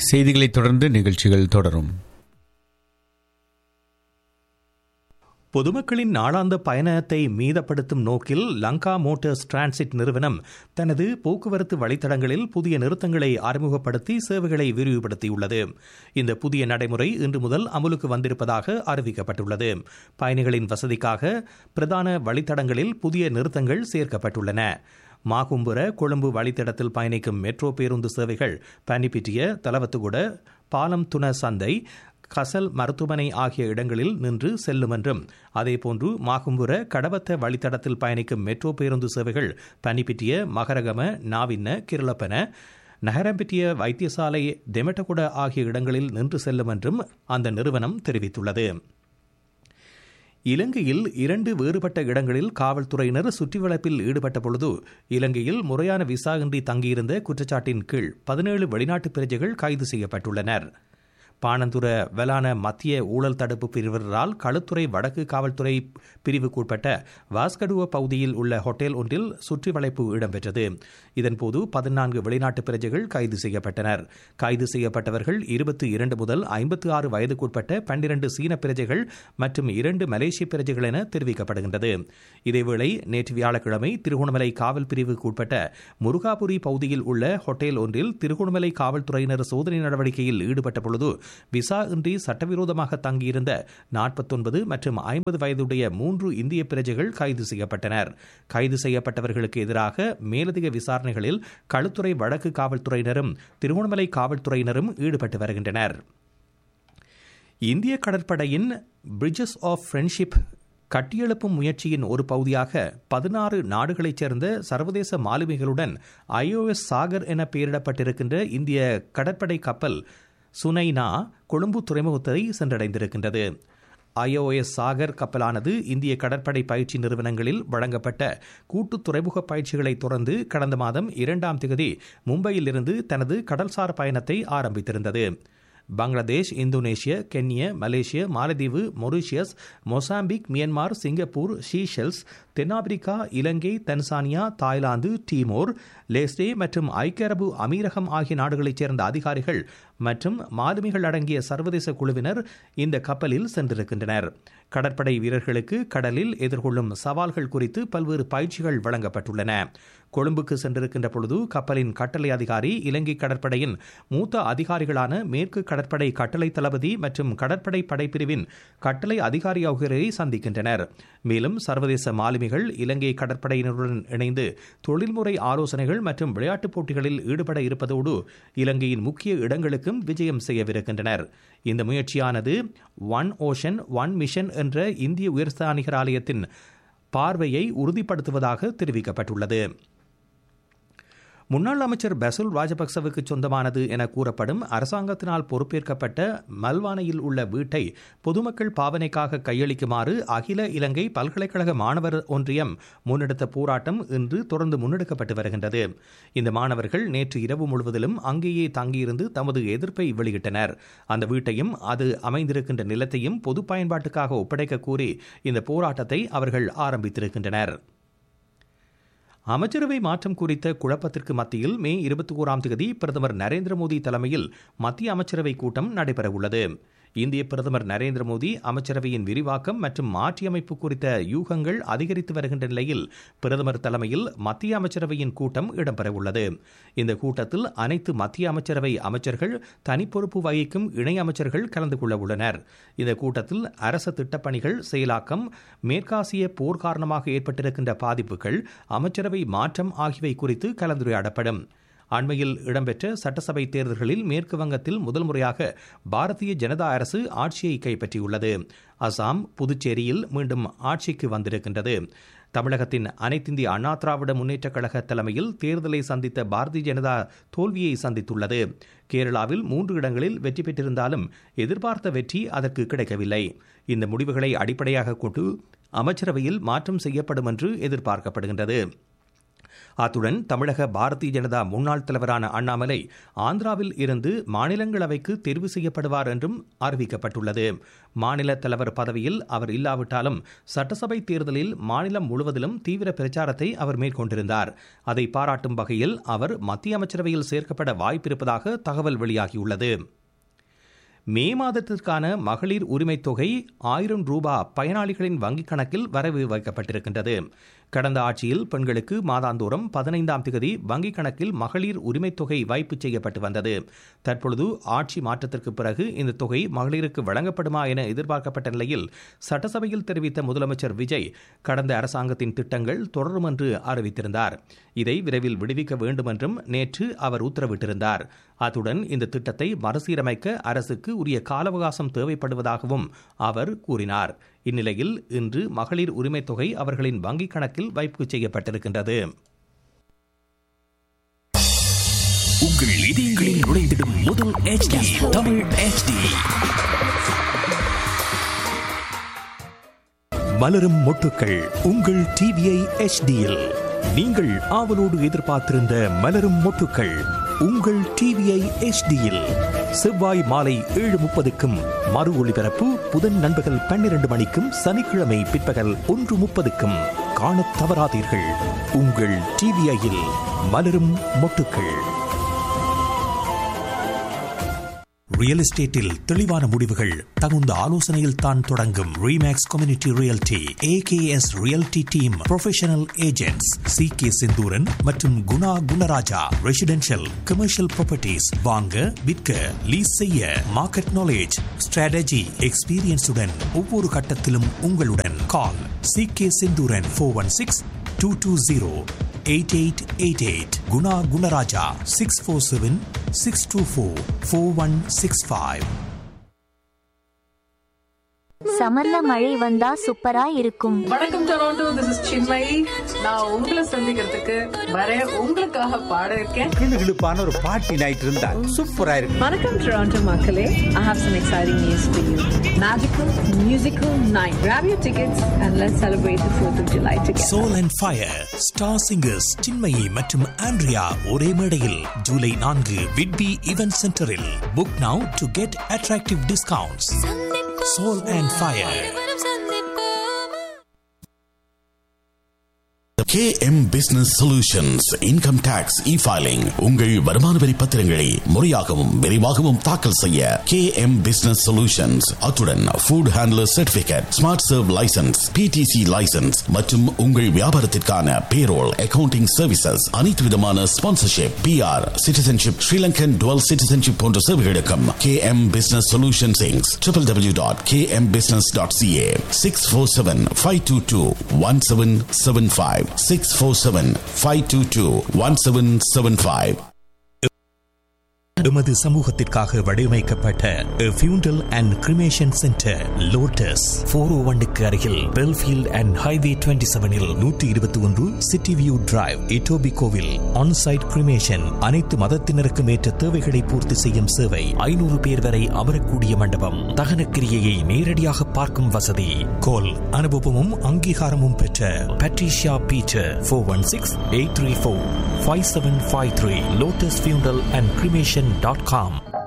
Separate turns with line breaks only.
செய்திகளைத் தொடர்ந்து நிகழ்ச்சிகள் தொடரும்.
பொதுமக்களின் நாளாந்த பயணத்தை மீதப்படுத்தும் நோக்கில் லங்கா மோட்டார்ஸ் டிரான்சிட் நிறுவனம் தனது போக்குவரத்து வழித்தடங்களில் புதிய நிறுத்தங்களை அறிமுகப்படுத்தி சேவைகளை விரிவுபடுத்தியுள்ளது. இந்த புதிய நடைமுறை இன்று முதல் அமலுக்கு வந்திருப்பதாக அறிவிக்கப்பட்டுள்ளது. பயணிகளின் வசதிக்காக பிரதான வழித்தடங்களில் புதிய நிறுத்தங்கள் சேர்க்கப்பட்டுள்ளன. மாகும்புர கொழும்பு வழித்தடத்தில் பயணிக்கும் மெட்ரோ பேருந்து சேவைகள் பனிப்பிட்டிய, தலவத்துகுட, பாலம் துண சந்தை, கசல் மருத்துவமனை ஆகிய இடங்களில் நின்று செல்லும் என்றும், அதேபோன்று மாகும்புர கடவத்த வழித்தடத்தில் பயணிக்கும் மெட்ரோ பேருந்து சேவைகள் பனிப்பிட்டிய, மகரகம, நாவின்ன, கிருளப்பன, நகரம்பிட்டிய வைத்தியசாலை, தெமட்டகுட ஆகிய இடங்களில் நின்று செல்லும் என்றும் அந்த நிறுவனம் தெரிவித்துள்ளது. இலங்கையில் 2 வேறுபட்ட இடங்களில் காவல்துறையினர் சுற்றிவளைப்பில் ஈடுபட்ட பொழுது இலங்கையில் முறையான விசா இன்றி தங்கியிருந்த குற்றச்சாட்டின் கீழ் 17 வெளிநாட்டு பிரஜைகள் கைது செய்யப்பட்டுள்ளனர். பாணந்துர வலான மத்திய ஊழல் தடுப்பு பிரிவினரால் களுத்துறை வடக்கு காவல்துறை பிரிவுக்குட்பட்ட வாஸ்கடுவ பகுதியில் உள்ள ஹோட்டல் ஒன்றில் சுற்றிவளைப்பு இடம்பெற்றது. இதன்போது 14 வெளிநாட்டு பிரஜைகள் கைது செய்யப்பட்டனர். கைது செய்யப்பட்டவர்கள் 22 முதல் 56 வயதுக்குட்பட்ட 12 சீன பிரஜைகள் மற்றும் 2 மலேசிய பிரஜைகள் என தெரிவிக்கப்படுகின்றது. இதேவேளை நேற்று வியாழக்கிழமை திருகோணமலை காவல் பிரிவுக்குட்பட்ட முருகாபுரி பகுதியில் உள்ள ஹோட்டல் ஒன்றில் திருகோணமலை காவல்துறையினர் சோதனை நடவடிக்கையில் ஈடுபட்ட பொழுது விசா இன்றி சட்டவிரோதமாக தங்கியிருந்த 49 மற்றும் 50 வயதுடைய 3 இந்திய பிரஜைகள் கைது செய்யப்பட்டனர். கைது செய்யப்பட்டவர்களுக்கு எதிராக மேலதிக விசாரணைகளில் களுத்துறை வடக்கு காவல்துறையினரும் திருகோணமலை காவல்துறையினரும் ஈடுபட்டு வருகின்றனர். இந்திய கடற்படையின் பிரிட்ஜஸ் ஆஃப் ஃப்ரெண்ட்ஷிப் கட்டியெழுப்பும் முயற்சியின் ஒரு பகுதியாக 16 நாடுகளைச் சேர்ந்த சர்வதேச மாலுமிகளுடன் IOS சாகர் என பெயரிடப்பட்டிருக்கின்ற இந்திய கடற்படை கப்பல் சுனைனா கொழும்பு துறைமுகத்தை சென்றடைந்திருக்கின்றது. IOS சாகர் கப்பலானது இந்திய கடற்படை பயிற்சி நிறுவனங்களில் வழங்கப்பட்ட கூட்டு துறைமுக பயிற்சிகளை தொடர்ந்து கடந்த மாதம் 2ஆம் தேதி மும்பையில் இருந்து தனது கடல்சார் பயணத்தை ஆரம்பித்திருந்தது. பங்களாதேஷ், இந்தோனேஷியா, கென்யா, மலேசியா, மாலத்தீவு, மொரீஷியஸ், மொசாம்பிக், மியான்மர், சிங்கப்பூர், ஷீஷெல்ஸ், தென்னாப்பிரிக்கா, இலங்கை, தன்சானியா, தாய்லாந்து, டீமோர் லெஸ்டே மற்றும் ஐக்கிய அரபு அமீரகம் ஆகிய நாடுகளைச் சேர்ந்த அதிகாரிகள் மற்றும் மாலுமிகள் அடங்கிய சர்வதேச குழுவினர் இந்த கப்பலில் சென்றிருக்கின்றனர். கடற்படை வீரர்களுக்கு கடலில் எதிர்கொள்ளும் சவால்கள் குறித்து பல்வேறு பயிற்சிகள் வழங்கப்பட்டுள்ளன. கொழும்புக்கு சென்றிருக்கின்ற பொழுது கப்பலின் கட்டளை அதிகாரி, இலங்கை கடற்படையின் மூத்த அதிகாரிகளான மேற்கு கடற்படை கட்டளை தளபதி மற்றும் கடற்படை படைப்பிரிவின் கட்டளை அதிகாரி ஆகியோரை சந்திக்கின்றனர். மேலும் சர்வதேச மாலுமிகள் இலங்கை கடற்படையினருடன் இணைந்து தொழில்முறை ஆலோசனைகள் மற்றும் விளையாட்டுப் போட்டிகளில் ஈடுபட இருப்பதோடு இலங்கையின் முக்கிய இடங்களுக்கும் விஜயம் செய்யவிருக்கின்றனர். இந்த முயற்சியானது ஒன் ஓஷன் ஒன் மிஷன் என்ற இந்திய உயர்ஸ்தானிகர் ஆலயத்தின் பார்வையை உறுதிப்படுத்துவதாக தெரிவிக்கப்பட்டுள்ளது. முன்னாள் அமைச்சர் பசுல் ராஜபக்சவுக்கு சொந்தமானது என கூறப்படும் அரசாங்கத்தினால் பொறுப்பேற்கப்பட்ட மல்வானையில் உள்ள வீட்டை பொதுமக்கள் பாவனைக்காக கையளிக்குமாறு அகில இலங்கை பல்கலைக்கழக மாணவர் ஒன்றியம் முன்னெடுத்த போராட்டம் இன்று தொடர்ந்து முன்னெடுக்கப்பட்டு வருகின்றது. இந்த மாணவர்கள் நேற்று இரவு முழுவதிலும் அங்கேயே தங்கியிருந்து தமது எதிர்ப்பை வெளியிட்டனர். அந்த வீட்டையும் அது அமைந்திருக்கின்ற நிலத்தையும் பொது பயன்பாட்டுக்காக ஒப்படைக்க கோரி இந்த போராட்டத்தை அவர்கள் ஆரம்பித்திருக்கின்றனர். அமைச்சரவை மாற்றம் குறித்த குழப்பத்திற்கு மத்தியில் மே 21ஆம் தேதி பிரதமர் நரேந்திர மோடி தலைமையில் மத்திய அமைச்சரவை கூட்டம் நடைபெறவுள்ளது. இந்திய பிரதமர் நரேந்திர மோடி அமைச்சரவையின் விரிவாக்கம் மற்றும் மாற்றியமைப்பு குறித்த யூகங்கள் அதிகரித்து வருகின்ற நிலையில் பிரதமர் தலைமையில் மத்திய அமைச்சரவையின் கூட்டம் இடம்பெறவுள்ளது. இந்த கூட்டத்தில் அனைத்து மத்திய அமைச்சரவை அமைச்சர்கள், தனிப்பொறுப்பு வகிக்கும் இணை அமைச்சர்கள் கலந்து கொள்ள உள்ளனர். இந்த கூட்டத்தில் அரசு திட்டப்பணிகள் செயலாக்கம், மேற்காசிய போர் காரணமாக ஏற்பட்டிருக்கின்ற பாதிப்புகள், அமைச்சரவை மாற்றம் ஆகியவை குறித்து கலந்துரையாடப்படும். அண்மையில் இடம்பெற்ற சட்டசபை தேர்தல்களில் மேற்கு வங்கத்தில் முதல் முறையாக பாரதிய ஜனதா அரசு ஆட்சியை கைப்பற்றியுள்ளது. அசாம், புதுச்சேரியில் மீண்டும் ஆட்சிக்கு வந்திருக்கின்றது. தமிழகத்தின் அனைத்திந்திய அண்ணா திராவிட முன்னேற்றக் கழக தலைமையில் தேர்தலை சந்தித்த பாரதிய ஜனதா தோல்வியை சந்தித்துள்ளது. கேரளாவில் 3 இடங்களில் வெற்றி பெற்றிருந்தாலும் எதிர்பார்த்த வெற்றி அதற்கு கிடைக்கவில்லை. இந்த முடிவுகளை அடிப்படையாக கொண்டு அமைச்சரவையில் மாற்றம் செய்யப்படும் என்று எதிர்பார்க்கப்படுகின்றது. அத்துடன் தமிழக பாரதிய ஜனதா முன்னாள் தலைவரான அண்ணாமலை ஆந்திராவில் இருந்து மாநிலங்களவைக்கு தேர்வு செய்யப்படுவார் என்றும் அறிவிக்கப்பட்டுள்ளது. மாநில தலைவர் பதவியில் அவர் இல்லாவிட்டாலும் சட்டசபை தேர்தலில் மாநிலம் முழுவதிலும் தீவிர பிரச்சாரத்தை அவர் மேற்கொண்டிருந்தார். அதை பாராட்டும் வகையில் அவர் மத்திய அமைச்சரவையில் சேர்க்கப்பட வாய்ப்பிருப்பதாக தகவல் வெளியாகியுள்ளது. மே மாதத்திற்கான மகளிர் உரிமைத் தொகை 1000 ரூபாய் பயனாளிகளின் வங்கிக் கணக்கில் வரவு வைக்கப்பட்டிருக்கின்றது. கடந்த ஆட்சியில் பெண்களுக்கு மாதாந்தோறும் 15ஆம் தேதி வங்கிக் கணக்கில் மகளிர் உரிமைத் தொகை வைப்பு செய்யப்பட்டு வந்தது. தற்பொழுது ஆட்சி மாற்றத்திற்கு பிறகு இந்த தொகை மகளிருக்கு வழங்கப்படுமா என எதிர்பார்க்கப்பட்ட நிலையில் சட்டசபையில் தெரிவித்த முதலமைச்சர் விஜய் கடந்த அரசாங்கத்தின் திட்டங்கள் தொடரும் என்று அறிவித்திருந்தார். இதை விரைவில் விடுவிக்க வேண்டும் என்றும் நேற்று அவர் உத்தரவிட்டிருந்தார். அத்துடன் இந்த திட்டத்தை மறுசீரமைக்க அரசுக்கு உரிய கால அவகாசம் தேவைப்படுவதாகவும் அவர் கூறினார். இந்நிலையில் இன்று மகளிர் உரிமைத் தொகை அவர்களின் வங்கிக் கணக்கில் வைப்பு செய்யப்பட்டிருக்கின்றது.
உங்கள் இதயங்களில் நுழைந்திடும் முதல் HD தமிழ் HD. மலரும் மொட்டுக்கள் உங்கள் டிவிஐ HDயில் நீங்கள் ஆவலோடு எதிர்பார்த்திருந்த மலரும் மொட்டுக்கள் உங்கள் டிவிஐ HDயில் செவ்வாய் மாலை 7:30க்கும் மறு ஒளிபரப்பு புதன் நண்பகல் 12 மணிக்கும் சனிக்கிழமை பிற்பகல் 1:30க்கும் காணத் தவறாதீர்கள். உங்கள் டிவிஐயில் மலரும் மொட்டுக்கள். ரியல் எஸ்டேட்டில் தெளிவான முடிவுகள் தகுந்த ஆலோசனையில் தான் தொடங்கும். Remakes community realty AKS realty team professional agents CK Senthuran மற்றும் Guna Gunaraja. Residential commercial properties வாங்க விற்க லீஸ் செய்ய மார்க்கெட் நாலேஜ் ஸ்ட்ராட்டஜி எக்ஸ்பீரியன்ஸுடன் ஒவ்வொரு கட்டத்திலும் உங்களுடன். கால் CK செந்தூரன் 416-220-8888. குணா குணராஜா 647-624-4165.
சம்மர்ல மழை வந்தா சூப்பரா இருக்கும்.
வணக்கம் டொராண்டோ, திஸ் இஸ் சின்மயி. நான் உங்களை சந்திக்கிறதுக்கு வர உங்களுக்காக பாட இருக்கேன்.
கிளுகிளுப்பான ஒரு பார்ட்டி நைட் இருந்தா சூப்பரா இருக்கும்.
வணக்கம் டொராண்டோ மக்களே, I have some exciting news for you. Magical musical night. Grab your tickets and let's celebrate the 4th of July together.
Soul and Fire star singers Chinmayi மற்றும் ஆண்ட்ரியா ஒரே மேடையில் ஜூலை 4 விட்பி ஈவென்ட் சென்டரில். Book now to get attractive discounts. Soul and Fire.
KM Business Solutions Income Tax E-Filing. உங்கள் வருமான வரி பத்திரங்களை முறையாகவும் விரைவாகவும் தாக்கல் செய்ய KM Business Solutions. அத்துடன் Food Handler Certificate, Smart Serve License, PTC License மற்றும் உங்கள் வியாபாரத்திற்கான Payroll, Accounting Services, அனைத்து விதமான Sponsorship, PR, Citizenship, Sri Lankan Dual Citizenship போன்ற சேவைகளுக்கும் KM Business Solutions Inc. www.kmbusiness.ca 647-522-1775 647-522-1775.
எமது சமூகத்திற்காக வடிவமைக்கப்பட்ட ஃபியூண்டல் அண்ட் கிரிமேஷன் சென்டர் லோட்டஸ் 401க்கு அருகில் Belfield and highway 27இல் 121 city view drive இட்டோபிகோவில் on-site cremation. அனைத்து மதத்தினருக்கும் ஏற்ற தேவைகளை பூர்த்தி செய்யும் சேவை. 500 பேர் வரை அமரக்கூடிய மண்டபம். தகன கிரியையை நேரடியாக பார்க்கும் வசதி. கோல் அனுபவமும் அங்கீகாரமும் பெற்ற Patricia Peter 416-834-5753 lotusfuneral and cremation.com.